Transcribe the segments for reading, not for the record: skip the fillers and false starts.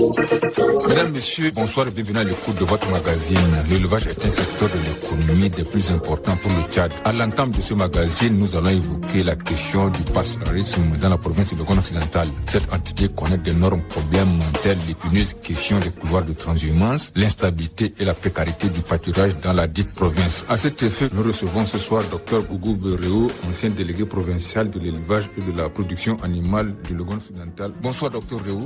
Mesdames, Messieurs, bonsoir et bienvenue à l'écoute de votre magazine. L'élevage est un secteur de l'économie des plus importants pour le Tchad. À l'entame de ce magazine, nous allons évoquer la question du pastoralisme dans la province de Logone occidental. Cette entité connaît d'énormes problèmes tels l'épineuse question des couloirs de transhumance, l'instabilité et la précarité du pâturage dans la dite province. À cet effet, nous recevons ce soir Dr Gougou Bereo, ancien délégué provincial de l'élevage et de la production animale du Logone occidental. Bonsoir Dr Bereo.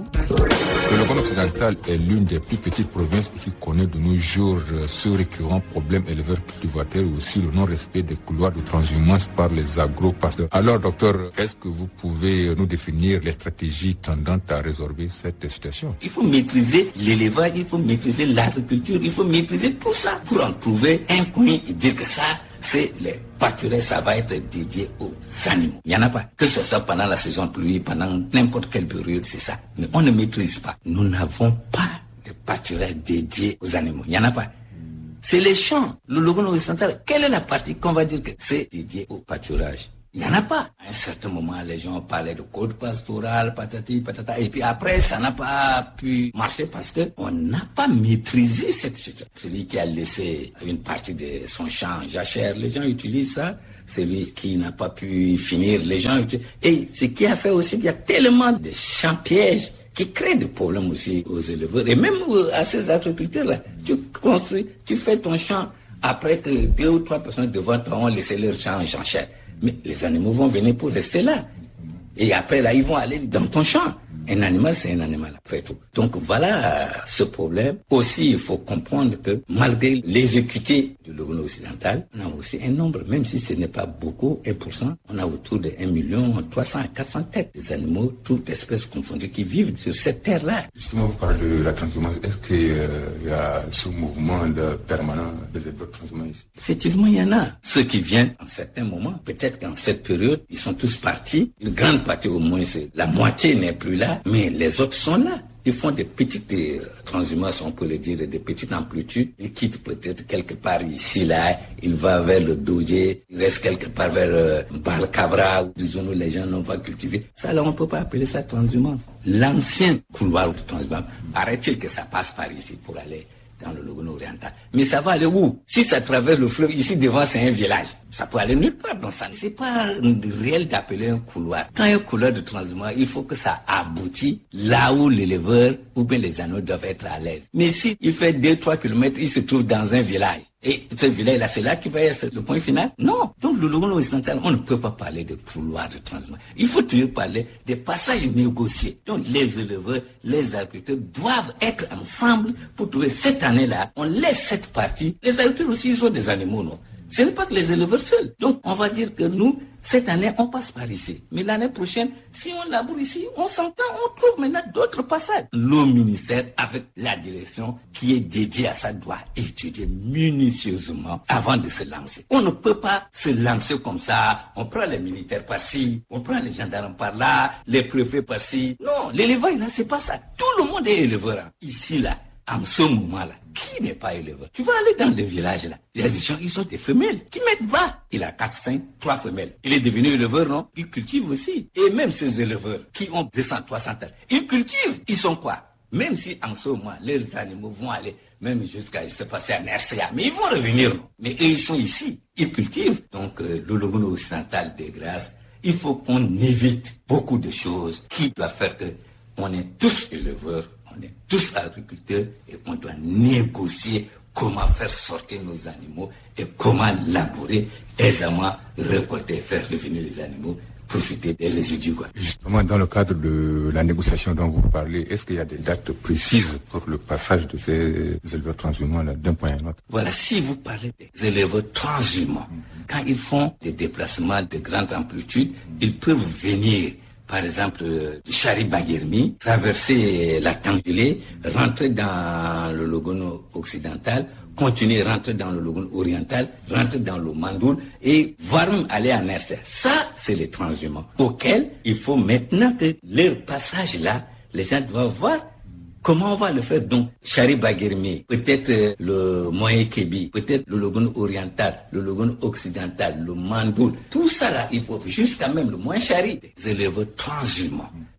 Le Logone occidental est l'une des plus petites provinces et qui connaît de nos jours ce récurrent problème éleveur-cultivateur et aussi le non-respect des couloirs de transhumance par les agro-pasteurs. Alors, docteur, est-ce que vous pouvez nous définir les stratégies tendant à résorber cette situation? Il faut maîtriser l'élevage, il faut maîtriser l'agriculture, il faut maîtriser tout ça pour en trouver un coin et dire que ça, c'est les pâturages, ça va être dédié aux animaux. Il n'y en a pas. Que ce soit pendant la saison pluie, pendant n'importe quelle période, c'est ça. Mais on ne maîtrise pas. Nous n'avons pas de pâturage dédié aux animaux. Il n'y en a pas. C'est les champs. Le Logone occidental, quelle est la partie qu'on va dire que c'est dédié au pâturage? Il n'y en a pas. À un certain moment, les gens parlaient de code pastoral, patati, patata. Et puis après, ça n'a pas pu marcher parce qu'on n'a pas maîtrisé cette situation. Celui qui a laissé une partie de son champ jachère, les gens utilisent ça. Celui qui n'a pas pu finir, les gens utilisent. Et ce qui a fait aussi qu'il y a tellement de champs pièges qui créent des problèmes aussi aux éleveurs et même à ces agriculteurs-là. Tu construis, tu fais ton champ. Après que 2 ou 3 personnes devant toi ont laissé leur champ en jachère. Mais les animaux vont venir pour rester là. Et après, là, ils vont aller dans ton champ. Un animal, c'est un animal, après tout. Donc, voilà ce problème. Aussi, il faut comprendre que malgré les équités du Logone occidental, on a aussi un nombre, même si ce n'est pas beaucoup, 1%, on a autour de 1 300 000 à 400 têtes des animaux, toutes espèces confondues, qui vivent sur cette terre-là. Justement, vous parlez de la transhumance. Est-ce qu'il y a ce mouvement permanent des éleveurs transhumants ici? Effectivement, il y en a. Ceux qui viennent en certains moments, peut-être qu'en cette période, ils sont tous partis. Une grande partie, au moins, la moitié n'est plus là. Mais les autres sont là. Ils font des petites transhumances, on peut le dire, des petites amplitudes. Ils quittent peut-être quelque part ici, là. Il va vers le Doudje. Il reste quelque part vers Balcabra, disons-nous, les gens n'ont pas cultivé. Ça, là, on ne peut pas appeler ça transhumance. L'ancien couloir de transhumance, paraît-il que ça passe par ici pour aller dans le Logone oriental. Mais ça va aller où? Si ça traverse le fleuve, ici devant c'est un village. Ça peut aller nulle part dans ça. C'est pas réel d'appeler un couloir. Quand il y a un couloir de transhumance, il faut que ça aboutit là où l'éleveur ou bien les animaux doivent être à l'aise. Mais si il fait 2-3 kilomètres, il se trouve dans un village. Et ce village-là, c'est là qu'il va être le point final? Non. Donc, le Logone occidental, on ne peut pas parler de couloir de transhumance. Il faut toujours parler des passages négociés. Donc, les éleveurs, les agriculteurs doivent être ensemble pour trouver cette année-là. On laisse cette partie. Les agriculteurs aussi, ils sont des animaux, non? Ce n'est pas que les éleveurs seuls. Donc, on va dire que nous, cette année, on passe par ici. Mais l'année prochaine, si on laboure ici, on s'entend, on trouve maintenant d'autres passages. Le ministère, avec la direction qui est dédiée à ça, doit étudier minutieusement avant de se lancer. On ne peut pas se lancer comme ça. On prend les militaires par-ci, on prend les gendarmes par-là, les préfets par-ci. Non, l'élevage, là, c'est pas ça. Tout le monde est éleveur. Hein. Ici, là, en ce moment-là, qui n'est pas éleveur? Tu vas aller dans les villages là. Il y a des gens, ils ont des femelles qui mettent bas. Il a 4, 5, 3 femelles. Il est devenu éleveur, non? Il cultive aussi. Et même ces éleveurs qui ont 200, 300 ans, ils cultivent. Ils sont quoi? Même si en ce moment, leurs animaux vont aller même jusqu'à se passer en RCA, mais ils vont revenir, non? Mais eux, ils sont ici. Ils cultivent. Donc, le Logone occidental des grâces, il faut qu'on évite beaucoup de choses qui doivent faire que on est tous éleveurs. On est tous agriculteurs et on doit négocier comment faire sortir nos animaux et comment labourer aisément, récolter, faire revenir les animaux, profiter des résidus. Quoi. Justement, dans le cadre de la négociation dont vous parlez, est-ce qu'il y a des dates précises pour le passage de ces éleveurs transhumants d'un point à un autre? Voilà, si vous parlez des éleveurs transhumants, quand ils font des déplacements de grande amplitude, ils peuvent venir par exemple, Chari Baguirmi, traverser la Tangulé, rentrer dans le Logone occidental, continuer, rentrer dans le Logone oriental, rentrer dans le Mandoul et voire même aller en Est. Ça, c'est les transhumants auxquels il faut maintenant que leur passage là, les gens doivent voir comment on va le faire. Donc, Chari Baguirmi, peut-être le Moyen Kébi, peut-être le Logone oriental, le Logone occidental, le Mandoul, tout ça là, il faut jusqu'à même le Moyen Chari, des éleveurs transhumants,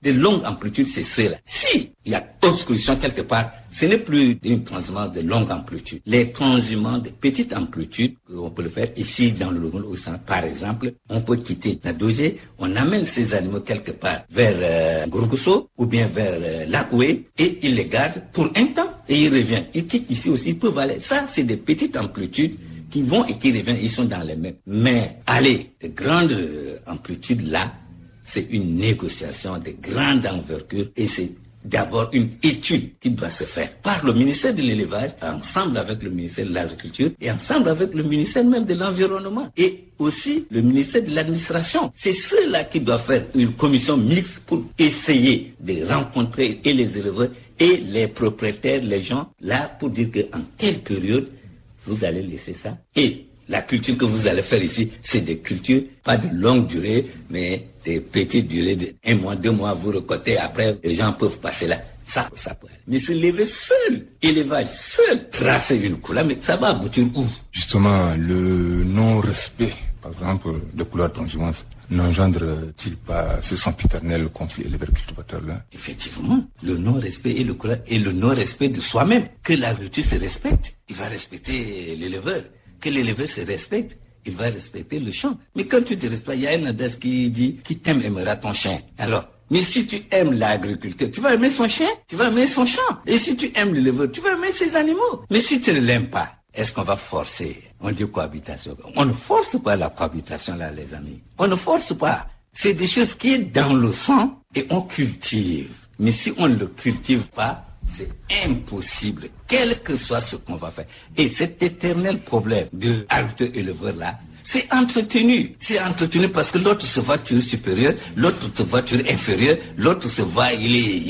de longue amplitude, c'est cela. Si il y a obstruction quelque part, ce n'est plus une transhumance de longue amplitude. Les transhumances de petite amplitude, on peut le faire ici dans le Logone-Océan, par exemple, on peut quitter la Dogé, on amène ces animaux quelque part vers Gourgousso ou bien vers Lakoué et ils les gardent pour un temps et ils reviennent. Ils quittent ici aussi, ils peuvent aller. Ça, c'est des petites amplitudes qui vont et qui reviennent, ils sont dans les mêmes. Mais allez, de grandes amplitudes là, c'est une négociation de grande envergure et c'est d'abord une étude qui doit se faire par le ministère de l'élevage, ensemble avec le ministère de l'agriculture et ensemble avec le ministère même de l'environnement et aussi le ministère de l'administration. C'est ceux-là qui doivent faire une commission mixte pour essayer de rencontrer et les éleveurs et les propriétaires, les gens, là pour dire qu'en telle période, vous allez laisser ça. Et la culture que vous allez faire ici, c'est des cultures, pas de longue durée, mais des petites durées de 1 mois, 2 mois, vous récoltez, après, les gens peuvent passer là. Ça peut aller. Mais se lever seul, élevage seul, tracer une couleur, mais ça va aboutir où? Justement, le non-respect, par exemple, de couleurs transhumance, n'engendre-t-il pas ce sempiternel conflit éleveur-cultivateur-là? Effectivement, le non-respect et le non-respect de soi-même. Que l'agriculture se respecte, il va respecter l'éleveur. Que l'éleveur se respecte, il va respecter le champ. Mais quand tu te respectes, il y a un adage qui dit, qui t'aime aimera ton chien. Alors, mais si tu aimes l'agriculteur, tu vas aimer son chien, tu vas aimer son champ. Et si tu aimes l'éleveur, tu vas aimer ses animaux. Mais si tu ne l'aimes pas, est-ce qu'on va forcer? On dit cohabitation. On ne force pas la cohabitation là, les amis. On ne force pas. C'est des choses qui sont dans le sang et on cultive. Mais si on ne le cultive pas, c'est impossible, quel que soit ce qu'on va faire. Et cet éternel problème de agriculteur-éleveur là, c'est entretenu. C'est entretenu parce que l'autre se voit toujours supérieur, l'autre se voit toujours inférieur, l'autre se voit, il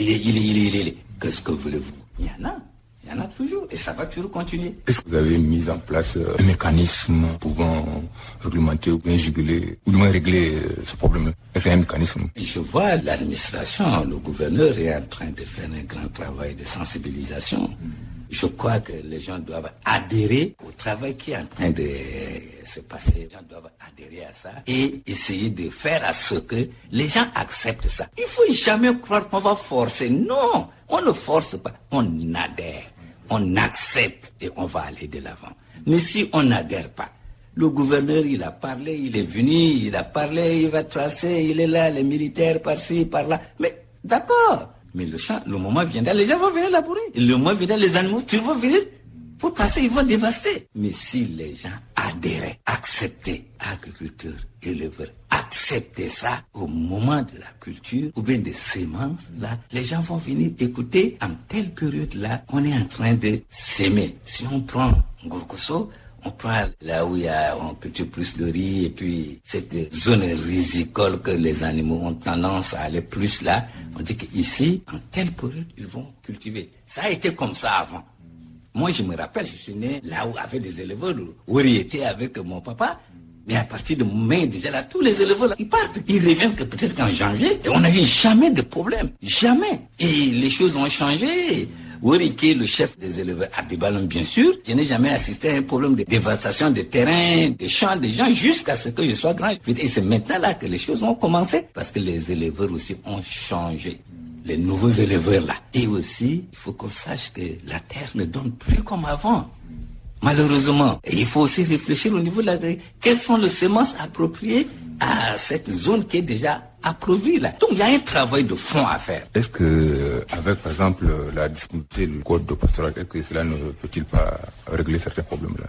est. Qu'est-ce que voulez-vous? Il y en a toujours et ça va toujours continuer. Est-ce que vous avez mis en place un mécanisme pouvant réglementer ou bien juguler ou du moins régler ce problème-là? Est-ce qu'il y a un mécanisme? Je vois l'administration, le gouverneur est en train de faire un grand travail de sensibilisation. Je crois que les gens doivent adhérer au travail qui est en train de se passer. Les gens doivent adhérer à ça et essayer de faire à ce que les gens acceptent ça. Il ne faut jamais croire qu'on va forcer. Non, on ne force pas, on adhère. On accepte et on va aller de l'avant. Mais si on n'adhère pas, le gouverneur, il a parlé, il est venu, il a parlé, il va tracer, il est là, les militaires par-ci, par-là. Mais d'accord, mais le moment viendra, les gens vont venir labourer. Le moment viendra, les animaux, ils vont venir pour passer, ils vont dévaster. Mais si les gens adhéraient, acceptaient, agriculteurs, éleveurs, accepter ça au moment de la culture ou bien des semences, là, les gens vont venir écouter en telle période-là, on est en train de s'aimer. Si on prend Gourgousso, on prend là où on cultive plus le riz et puis cette zone risicole que les animaux ont tendance à aller plus là, on dit qu'ici, en telle période, ils vont cultiver. Ça a été comme ça avant. Moi, je me rappelle, je suis né là où avait des éleveurs, où il était avec mon papa. Mais à partir de mai, déjà là, tous les éleveurs, là, ils partent. Ils reviennent que peut-être qu'en janvier, et on n'a eu jamais de problème. Jamais. Et les choses ont changé. Woriki, le chef des éleveurs, Abibalon, bien sûr, je n'ai jamais assisté à un problème de dévastation de terrain, des champs des gens, jusqu'à ce que je sois grand. Et c'est maintenant là que les choses ont commencé. Parce que les éleveurs aussi ont changé. Les nouveaux éleveurs là. Et aussi, il faut qu'on sache que la terre ne donne plus comme avant. Malheureusement. Et il faut aussi réfléchir au niveau de l'agriculture. Quelles sont les semences appropriées à cette zone qui est déjà approuvée là? Donc il y a un travail de fond à faire. Est-ce que, avec par exemple la disponibilité du code de pastoral, est-ce que cela ne peut-il pas régler certains problèmes-là?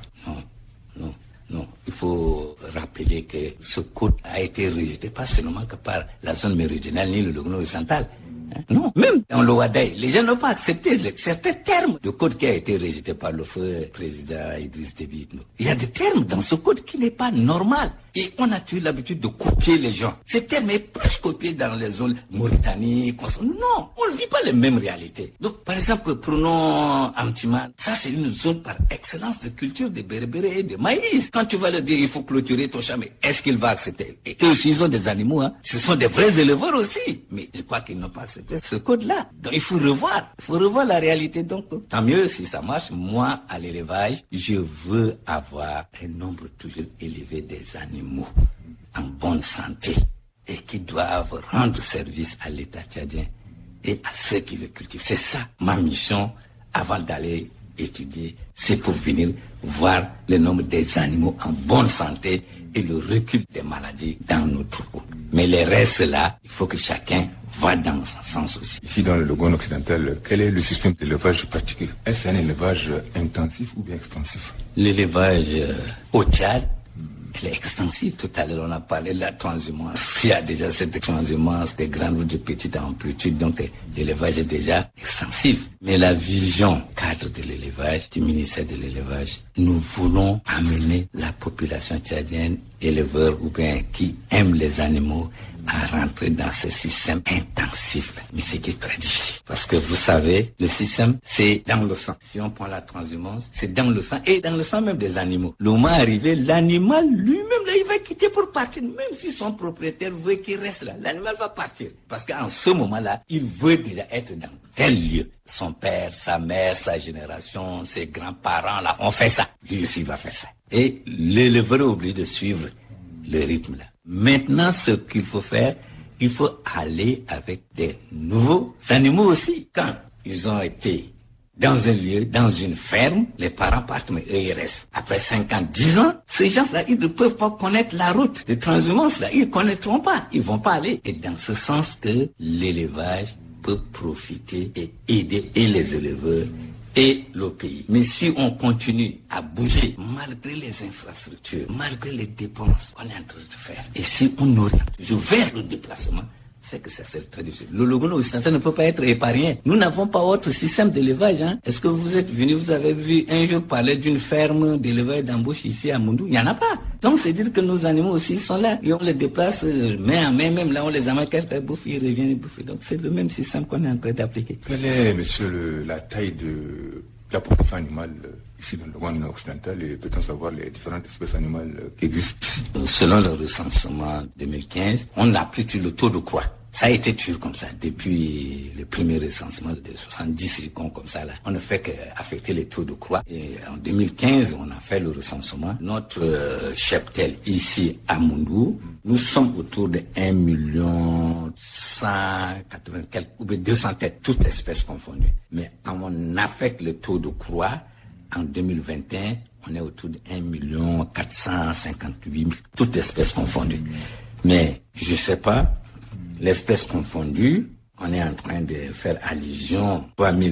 Non. Il faut rappeler que ce code a été rejeté pas seulement que par la zone méridionale ni le Logone-Occidental. Non, même dans le Wadaï, les gens n'ont pas accepté certains termes du code qui a été rejeté par le feu président Idriss Déby Itno. Il y a des termes dans ce code qui n'est pas normal. Et on a eu l'habitude de copier les gens. Ces termes est plus copié dans les zones Mauritanie, non, on ne vit pas les mêmes réalités. Donc, par exemple, prenons Amtiman. Ça, c'est une zone par excellence de culture de berbéré et de maïs. Quand tu vas leur dire, il faut clôturer ton champ, mais est-ce qu'il va accepter? Et eux aussi, ils ont des animaux, hein. Ce sont des vrais éleveurs aussi. Mais je crois qu'ils n'ont pas accepté ce code-là. Donc, il faut revoir la réalité. Donc, tant mieux si ça marche. Moi, à l'élevage, je veux avoir un nombre toujours élevé des animaux en bonne santé. et qui doivent rendre service à l'État tchadien et à ceux qui le cultivent. C'est ça ma mission avant d'aller étudier, c'est pour venir voir le nombre des animaux en bonne santé et le recul des maladies dans nos troupeaux. Mais les restes là, il faut que chacun va dans son sens aussi. Ici dans le Logone occidental, quel est le système d'élevage pratiqué? Est-ce un élevage intensif ou bien extensif? L'élevage au Tchad, elle est extensive. Tout à l'heure, on a parlé de la transhumance. Il y a déjà cette transhumance des grandes routes de petite amplitude, donc l'élevage est déjà extensif. Mais la vision cadre de l'élevage, du ministère de l'élevage, nous voulons amener la population tchadienne, éleveurs ou bien qui aiment les animaux, à rentrer dans ce système intensif. Mais c'est qui est très difficile. Parce que vous savez, le système, c'est dans le sang. Si on prend la transhumance, c'est dans le sang et dans le sang même des animaux. Le moment arrivé, l'animal lui-même, là, il va quitter pour partir. Même si son propriétaire veut qu'il reste là, l'animal va partir. Parce qu'en ce moment-là, il veut déjà être dans tel lieu. Son père, sa mère, sa génération, ses grands-parents, là, on fait ça. Lui aussi, il va faire ça. Et l'éleveur est obligé de suivre le rythme là. Maintenant, ce qu'il faut faire, il faut aller avec des nouveaux animaux aussi. Quand ils ont été dans un lieu, dans une ferme, les parents partent, mais eux, ils restent. Après 5 ans, 10 ans, ces gens-là, ils ne peuvent pas connaître la route de transhumance, là. Ils ne connaîtront pas. Ils vont pas aller. Et dans ce sens que l'élevage peut profiter et aider et les éleveurs et le pays. Mais si on continue à bouger, malgré les infrastructures, malgré les dépenses qu'on est en train de faire, et si on oriente toujours vers le déplacement, c'est que ça serait très difficile. Le Logone occidental ne peut pas être épargné. Nous n'avons pas autre système d'élevage. Est-ce que vous êtes venu, vous avez vu un jour parler d'une ferme d'élevage d'embauche ici à Moundou? Il n'y en a pas. Donc c'est dire que nos animaux aussi sont là. Et on les déplace main en main, même là on les amène quelqu'un bouffe, ils reviennent bouffer. Donc c'est le même système qu'on est en train d'appliquer. Quelle est, monsieur, la taille de la population animale ici dans le Logone occidental et peut-on savoir les différentes espèces animales qui existent ici? Selon le recensement 2015, on n'a plus que le taux de croix. Ça a été toujours comme ça depuis le premier recensement de 70 ricons comme ça là. On ne fait qu'affecter les taux de croix. Et en 2015, on a fait le recensement. Notre cheptel ici à Moundou, nous sommes autour de 1,180 quelques ou 200 têtes, toutes espèces confondues. Mais quand on affecte le taux de croix, en 2021, on est autour de 1,458 000, toutes espèces confondues. Mais je sais pas, l'espèce confondue, on est en train de faire allusion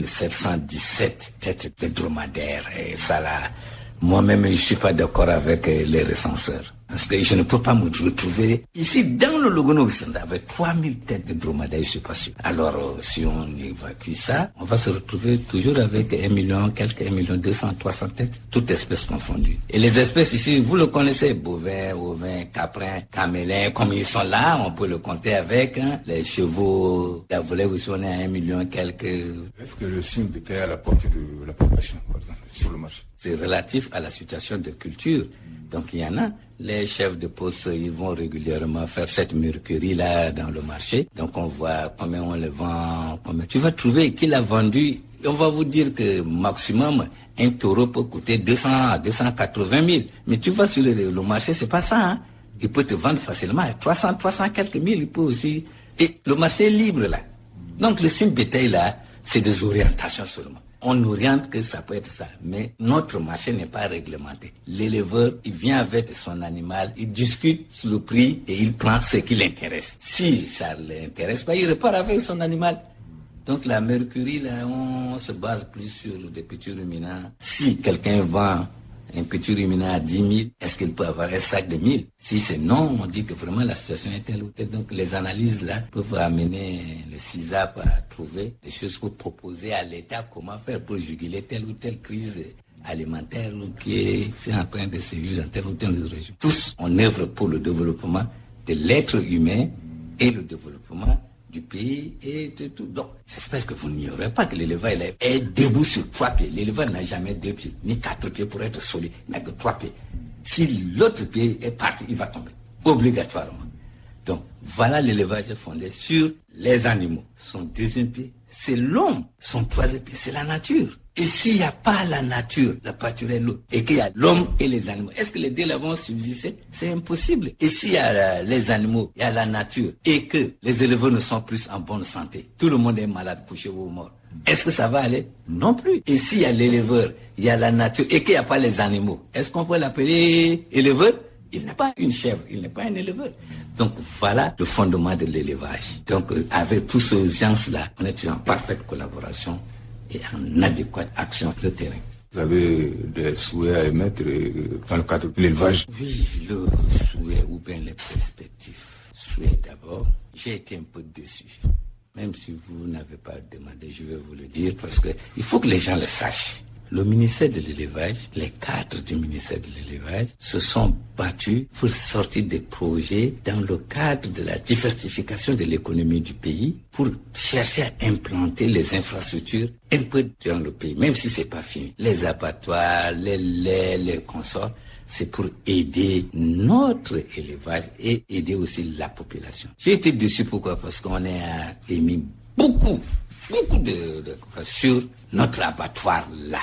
3717 têtes de dromadaires. Et ça là, moi-même, je suis pas d'accord avec les recenseurs. Parce que je ne peux pas me retrouver ici dans le Logone occidental avec 3000 têtes de dromadaires, je suis pas sûr. Alors, si on évacue ça, on va se retrouver toujours avec 1 million, quelques 1 million 200, 300 têtes, toutes espèces confondues. Et les espèces ici, vous le connaissez, bovins, ovins, caprins, camélins, comme ils sont là, on peut le compter avec, les chevaux, la volaille aussi, on est à 1 million, quelques. Est-ce que le signe bétail à la portée de la population, par exemple, sur le marché? C'est relatif à la situation de culture. Donc il y en a. Les chefs de poste, ils vont régulièrement faire cette mercurie-là dans le marché. Donc on voit combien on le vend, combien. Tu vas trouver qu'il a vendu. On va vous dire que maximum, un taureau peut coûter 200 à 280 000. Mais tu vas sur le marché, c'est pas ça. Il peut te vendre facilement à 300 quelques mille. Il peut aussi. Et le marché est libre là. Donc le signe bétail là, c'est des orientations seulement. On oriente que ça peut être ça, mais notre marché n'est pas réglementé. L'éleveur, il vient avec son animal, il discute sur le prix et il prend ce qui l'intéresse. Si ça ne l'intéresse pas, il repart avec son animal. Donc la mercurie, là, on se base plus sur des petits ruminants. Si quelqu'un vend un petit ruminant à 10 000, est-ce qu'il peut avoir un sac de 1000? Si c'est non, on dit que vraiment la situation est telle ou telle. Donc les analyses là peuvent amener le CISAP à trouver des choses pour proposer à l'État comment faire pour juguler telle ou telle crise alimentaire qui est en train de se vivre dans telle ou telle région. Tous, on œuvre pour le développement de l'être humain et le développement du pays et de tout. Donc, j'espère que vous n'ignorez pas que l'éleveur est debout sur 3 pieds. L'éleveur n'a jamais 2 pieds, ni 4 pieds pour être solide. Il n'a que 3 pieds. Si l'autre pied est parti, il va tomber. Obligatoirement. Donc, voilà l'élevage fondé sur les animaux. Son deuxième pied, c'est l'homme. Son troisième pied, c'est la nature. Et s'il n'y a pas la nature, la pâturage, l'eau, et qu'il y a l'homme et les animaux, est-ce que les deux là vont subsister? C'est impossible. Et s'il y a les animaux, il y a la nature, et que les éleveurs ne sont plus en bonne santé, tout le monde est malade, couché ou mort, est-ce que ça va aller? Non plus. Et s'il y a l'éleveur, il y a la nature, et qu'il n'y a pas les animaux, est-ce qu'on peut l'appeler éleveur? Il n'est pas une chèvre, il n'est pas un éleveur. Donc voilà le fondement de l'élevage. Donc avec tous ces gens-là, on est en parfaite collaboration et en adéquate action de terrain. Vous avez des souhaits à émettre dans le cadre de l'élevage? Oui, le souhait ou bien les perspectives. Souhait d'abord, j'ai été un peu déçu. Même si vous n'avez pas demandé, je vais vous le dire parce que il faut que les gens le sachent. Le ministère de l'élevage, les cadres du ministère de l'élevage se sont battus pour sortir des projets dans le cadre de la diversification de l'économie du pays pour chercher à implanter les infrastructures un peu dans le pays, même si c'est pas fini. Les abattoirs, les laits, les consorts, c'est pour aider notre élevage et aider aussi la population. J'ai été déçu, pourquoi? Parce qu'on a émis beaucoup de sur notre abattoir là.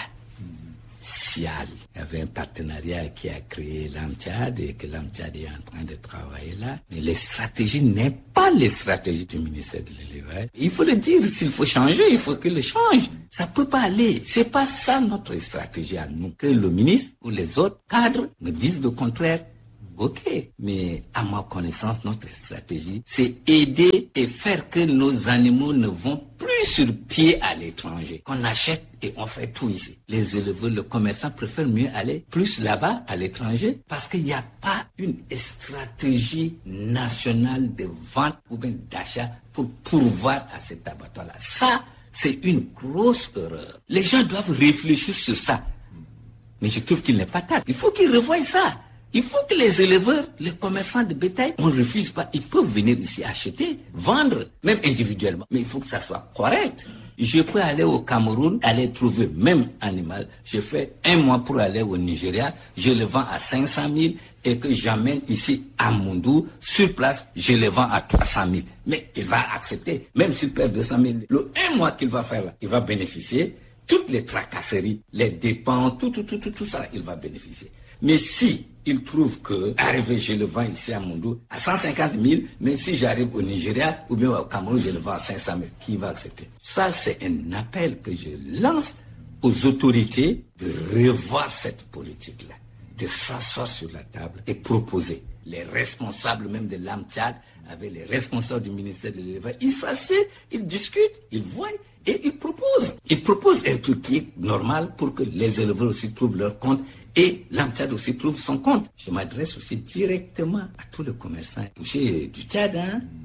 Sial. Il y avait un partenariat qui a créé l'AMTIAD et que l'AMTIAD est en train de travailler là. Mais les stratégies n'est pas les stratégies du ministère de l'élevage. Il faut le dire, s'il faut changer, il faut qu'il le change. Ça peut pas aller. C'est pas ça notre stratégie à nous. Que le ministre ou les autres cadres me disent le contraire. Ok, mais à ma connaissance, notre stratégie, c'est aider et faire que nos animaux ne vont plus sur pied à l'étranger. Qu'on achète et on fait tout ici. Les éleveurs, le commerçant préfèrent mieux aller plus là-bas, à l'étranger, parce qu'il n'y a pas une stratégie nationale de vente ou bien d'achat pour pourvoir à cet abattoir-là. Ça, c'est une grosse erreur. Les gens doivent réfléchir sur ça. Mais je trouve qu'il n'est pas tard. Il faut qu'ils revoient ça. Il faut que les éleveurs, les commerçants de bétail, on ne refuse pas. Ils peuvent venir ici acheter, vendre, même individuellement. Mais il faut que ça soit correct. Je peux aller au Cameroun, aller trouver même animal. Je fais 1 mois pour aller au Nigeria, je le vends à 500 000 et que j'amène ici à Moundou, sur place, je le vends à 300 000. Mais il va accepter, même s'il perd 200 000. Le 1 mois qu'il va faire là, il va bénéficier. Toutes les tracasseries, les dépenses, tout ça, il va bénéficier. Mais si il trouve que, arrivé, je le vends ici à Moundou à 150 000, mais si j'arrive au Nigeria ou bien au Cameroun, je le vends à 500 000, qui va accepter? Ça, c'est un appel que je lance aux autorités de revoir cette politique-là, de s'asseoir sur la table et proposer. Les responsables même de l'AMTIAD, avec les responsables du ministère de l'élevage, ils s'assiedent, ils discutent, ils voient et ils proposent. Ils proposent un truc qui est normal pour que les éleveurs aussi trouvent leur compte et l'AMTIAD aussi trouve son compte. Je m'adresse aussi directement à tous les commerçants touchés du Tchad.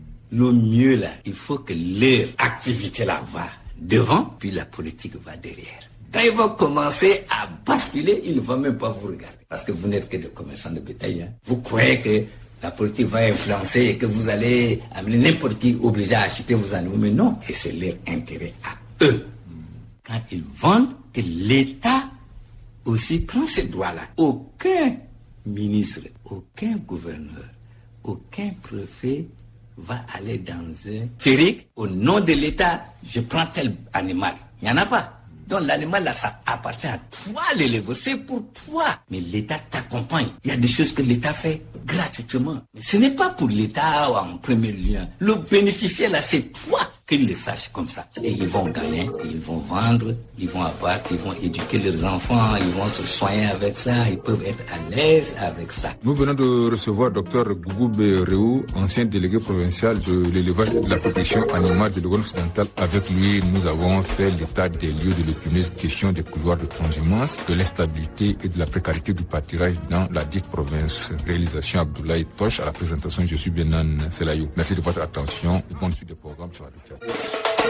Le mieux là, il faut que leur activité là va devant, puis la politique va derrière. Quand ils vont commencer à basculer, ils ne vont même pas vous regarder. Parce que vous n'êtes que des commerçants de bétail. Vous croyez que la politique va influencer et que vous allez amener n'importe qui obligé à acheter vos animaux. Mais non, et c'est leur intérêt à eux. Quand ils vendent, que l'État aussi prend ces droits-là. Aucun ministre, aucun gouverneur, aucun préfet va aller dans un férique au nom de l'État, je prends tel animal. Il n'y en a pas. Donc l'animal là, ça appartient à toi l'éleveur, c'est pour toi. Mais l'État t'accompagne. Il y a des choses que l'État fait gratuitement. Mais ce n'est pas pour l'État en premier lieu. Le bénéficiaire là, c'est toi qu'ils le sachent comme ça. Et ils vont gagner, ils vont vendre, ils vont avoir, ils vont éduquer leurs enfants, ils vont se soigner avec ça, ils peuvent être à l'aise avec ça. Nous venons de recevoir Dr Gougoubé Réou, ancien délégué provincial de l'élevage et de la protection animale de l'Ouest occidental. Avec lui, nous avons fait l'état des lieux de l'épineuse question des couloirs de transhumance, de l'instabilité et de la précarité du pâturage dans la dite province. Réalisation Abdoulaye Toche, à la présentation, je suis Benan Selayou. Merci de votre attention et bonne suite des programmes sur la